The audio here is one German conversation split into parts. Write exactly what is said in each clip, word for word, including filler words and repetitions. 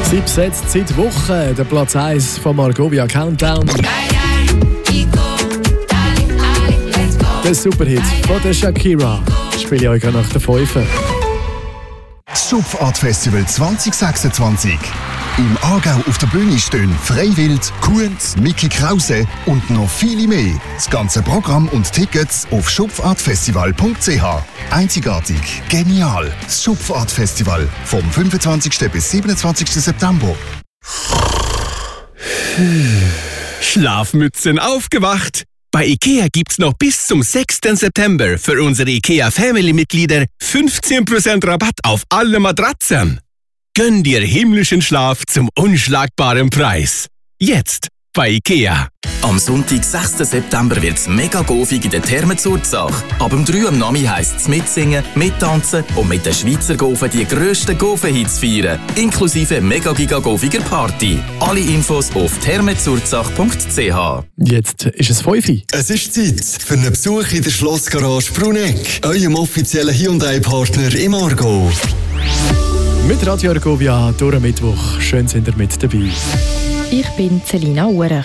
Sie besetzt seit Wochen den Platz eins vom Argovia Countdown. Der Superhit von der Shakira spiele ich euch nach der fünf. Schupfart Festival zwanzig sechsundzwanzig. Im Aargau auf der Bühne stehen Freiwild, Kunz, Micky Krause und noch viele mehr. Das ganze Programm und Tickets auf schupfartfestival punkt c h. Einzigartig, genial. Das Schupfart Festival vom fünfundzwanzigsten bis siebenundzwanzigsten September. Schlafmützen aufgewacht! Bei IKEA gibt's noch bis zum sechsten September für unsere IKEA Family-Mitglieder fünfzehn Prozent Rabatt auf alle Matratzen. Gönn dir himmlischen Schlaf zum unschlagbaren Preis. Jetzt bei IKEA. Am Sonntag, sechsten September, wird's mega gofig in der Therme Zurzach. Ab um drei Uhr am Nami heisst es mitsingen, mittanzen und mit den Schweizer Gofen die grössten Gofen-Hits feiern. Inklusive mega giga gofiger Party. Alle Infos auf thermezurzach punkt c h. Jetzt ist es fünf. Es ist Zeit für einen Besuch in der Schlossgarage Bruneck, eurem offiziellen Hyundai-Partner im Aargau. Mit Radio Argovia durch den Mittwoch. Schön sind ihr mit dabei. Ich bin Celina Urech.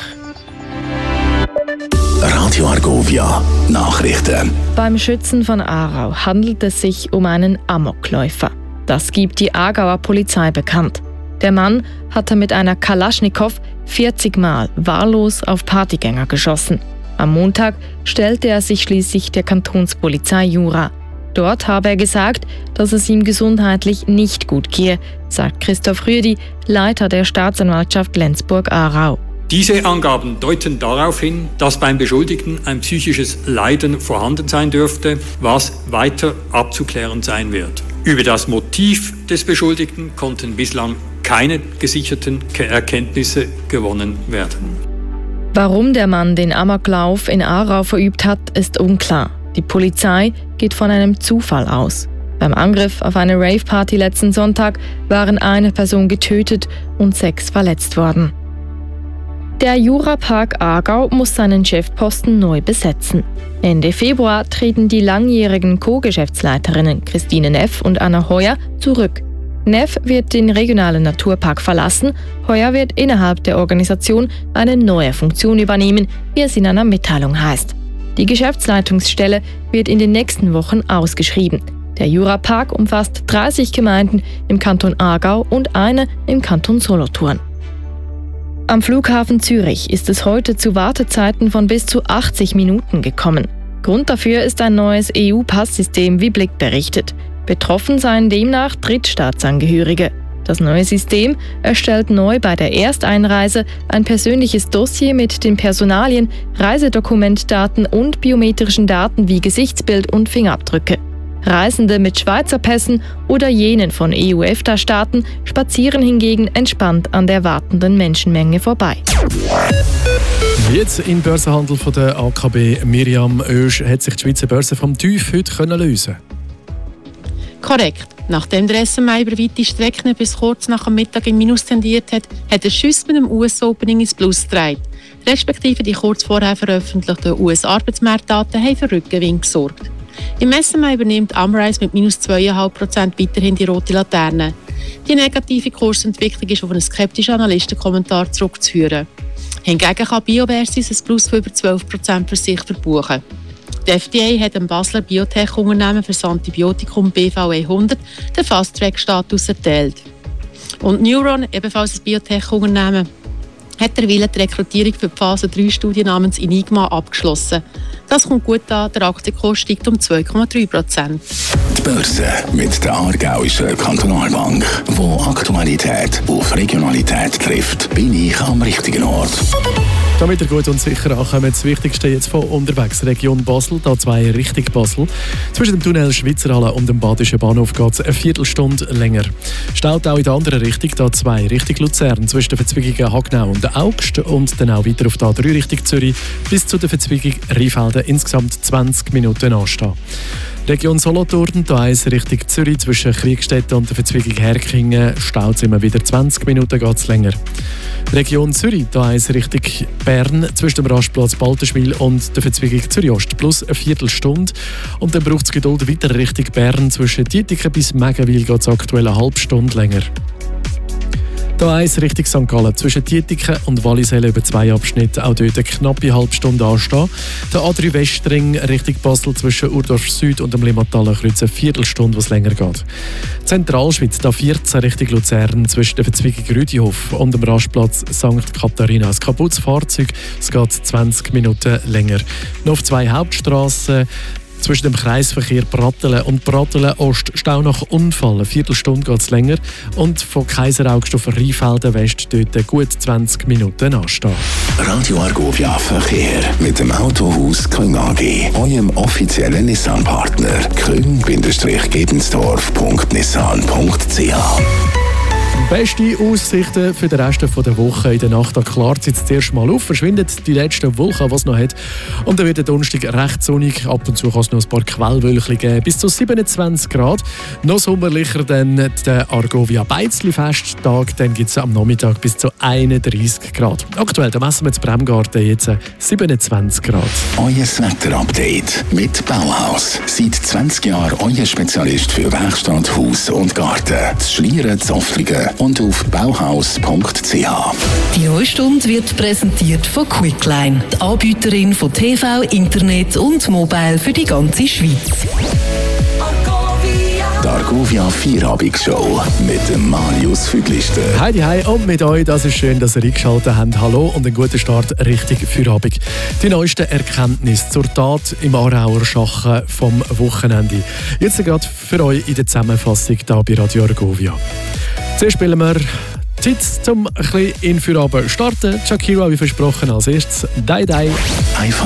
Radio Argovia Nachrichten. Beim Schützen von Aarau handelt es sich um einen Amokläufer. Das gibt die Aargauer Polizei bekannt. Der Mann hatte mit einer Kalaschnikow vierzig Mal wahllos auf Partygänger geschossen. Am Montag stellte er sich schließlich der Kantonspolizei Jura. Dort habe er gesagt, dass es ihm gesundheitlich nicht gut gehe, sagt Christoph Rüedi, Leiter der Staatsanwaltschaft Lenzburg-Aarau. Diese Angaben deuten darauf hin, dass beim Beschuldigten ein psychisches Leiden vorhanden sein dürfte, was weiter abzuklären sein wird. Über das Motiv des Beschuldigten konnten bislang keine gesicherten Erkenntnisse gewonnen werden. Warum der Mann den Amoklauf in Aarau verübt hat, ist unklar. Die Polizei geht von einem Zufall aus. Beim Angriff auf eine Rave-Party letzten Sonntag waren eine Person getötet und sechs verletzt worden. Der Jurapark Aargau muss seinen Chefposten neu besetzen. Ende Februar treten die langjährigen Co-Geschäftsleiterinnen Christine Neff und Anna Heuer zurück. Neff wird den regionalen Naturpark verlassen, Heuer wird innerhalb der Organisation eine neue Funktion übernehmen, wie es in einer Mitteilung heißt. Die Geschäftsleitungsstelle wird in den nächsten Wochen ausgeschrieben. Der Jurapark umfasst dreißig Gemeinden im Kanton Aargau und eine im Kanton Solothurn. Am Flughafen Zürich ist es heute zu Wartezeiten von bis zu achtzig Minuten gekommen. Grund dafür ist ein neues E U-Passsystem, wie Blick berichtet. Betroffen seien demnach Drittstaatsangehörige. Das neue System erstellt neu bei der Ersteinreise ein persönliches Dossier mit den Personalien, Reisedokumentdaten und biometrischen Daten wie Gesichtsbild und Fingerabdrücke. Reisende mit Schweizer Pässen oder jenen von E U-E F T A-Staaten spazieren hingegen entspannt an der wartenden Menschenmenge vorbei. Jetzt im Börsenhandel von der A K B Miriam Oesch hat sich die Schweizer Börse vom Tief heute können lösen. Korrekt. Nachdem der S M I über weite Strecken bis kurz nach dem Mittag im Minus tendiert hat, hat der Schuss mit dem U S-Opening ins Plus gedreht. Respektive die kurz vorher veröffentlichten U S-Arbeitsmarktdaten haben für Rückgewinn gesorgt. Im S M I übernimmt Amrise mit minus zwei Komma fünf Prozent weiterhin die rote Laterne. Die negative Kursentwicklung ist auf einen skeptischen Analystenkommentar zurückzuführen. Hingegen kann Bioversis ein Plus von über zwölf Prozent für sich verbuchen. Die F D A hat dem Basler Biotech-Unternehmen für das Antibiotikum B V E hundert den Fast-Track-Status erteilt. Und Neuron, ebenfalls ein Biotech-Unternehmen, hat derweil die Rekrutierung für die Phase drei Studie namens Enigma abgeschlossen. Das kommt gut an, der Aktienkurs steigt um zwei Komma drei Prozent. Die Börse mit der Aargauischen Kantonalbank, wo Aktualität auf Regionalität trifft, bin ich am richtigen Ort. Damit ihr gut und sicher ankommt, das Wichtigste jetzt von unterwegs. Region Basel, da zwei Richtung Basel. Zwischen dem Tunnel Schweizerhalle und dem Badischen Bahnhof geht es eine Viertelstunde länger. Staut auch in der anderen Richtung, da zwei Richtung Luzern, zwischen den Verzweigungen Hagnau und der Augst und dann auch weiter auf der A drei Richtung Zürich bis zu der Verzweigung Rheinfelden insgesamt zwanzig Minuten anstehen. Region Solothurn, da eins Richtung Zürich zwischen Kriegstetten und der Verzweigung Herkingen, staut es immer wieder zwanzig Minuten geht's länger. Region Zürich, da eins Richtung Bern zwischen dem Rastplatz Balterschwil und der Verzweigung Zürich-Ost plus eine Viertelstunde. Und dann braucht es Geduld weiter Richtung Bern zwischen Dietiken bis Megenwil geht es aktuell eine halbe Stunde länger. Da eins Richtung Sankt Gallen. Zwischen Dietiken und Wallisellen über zwei Abschnitte. Auch dort eine knappe halbe Stunde anstehen. Der A drei Westring Richtung Basel zwischen Urdorf Süd und dem Limmattal Kreuz eine Viertelstunde, was länger geht. Zentralschweiz, da vierzehn Richtung Luzern zwischen der Verzweigung Rüdihof und dem Rastplatz Sankt Katharina. Ein kaputtes Fahrzeug, es geht zwanzig Minuten länger. Noch auf zwei Hauptstrassen. Zwischen dem Kreisverkehr Brattelen und Brattelen Ost Stau nach Unfall. Eine Viertelstunde geht es länger. Und von Kaiseraugst auf Rheinfelden West dort gut zwanzig Minuten anstehen. Radio Argovia Verkehr mit dem Autohaus Küng A G, eurem offiziellen Nissan-Partner. küng-gebensdorf punkt nissan punkt c h. Beste Aussichten für den Rest der Woche. In der Nacht klart es zuerst mal auf, verschwindet die letzten Wolken, die es noch hat. Und dann wird der Donnerstag recht sonnig. Ab und zu kann es noch ein paar Quellwölkchen geben. Bis zu siebenundzwanzig Grad. Noch sommerlicher dann der Argovia Beizli-Festtag. Dann gibt es am Nachmittag bis zu einunddreissig Grad. Aktuell da messen wir zu Bremgarten jetzt siebenundzwanzig Grad. Euer Wetterupdate mit Bauhaus. Seit zwanzig Jahren euer Spezialist für Werkstatt, Haus und Garten. Das Schlieren, Zoftlingen und auf bauhaus punkt c h. Die neue Stunde wird präsentiert von Quickline, die Anbieterin von T V, Internet und Mobile für die ganze Schweiz. Die Argovia Vierabend-Show mit dem Marius Füglister. Heidi, hi und mit euch, das ist schön, dass ihr eingeschaltet habt. Hallo und einen guten Start Richtung Feierabend. Die neuesten Erkenntnisse zur Tat im Aarauer Schachen vom Wochenende. Jetzt gerade für euch in der Zusammenfassung hier bei Radio Argovia. Zuerst spielen wir Zeit, um ein bisschen in Feierabend zu starten. Shakira, wie versprochen, als erstes «Die Die».